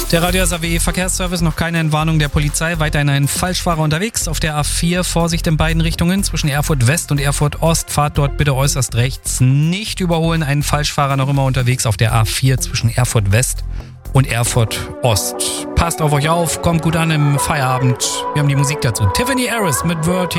Der Radio SAW Verkehrsservice, noch keine Entwarnung der Polizei. Weiterhin ein Falschfahrer unterwegs auf der A4. Vorsicht in beiden Richtungen zwischen Erfurt West und Erfurt Ost. Fahrt dort bitte äußerst rechts. Nicht überholen. Ein Falschfahrer noch immer unterwegs auf der A4 zwischen Erfurt West und Erfurt Ost. Passt auf euch auf, kommt gut an im Feierabend. Wir haben die Musik dazu. Tiffany Harris mit Word.